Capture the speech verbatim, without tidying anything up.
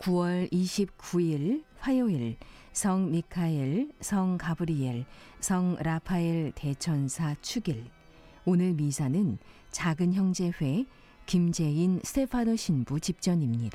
구월 이십구일 화요일 성 미카엘, 성 가브리엘, 성 라파엘 대천사 축일. 오늘 미사는 작은 형제회 김재인 스테파노 신부 집전입니다.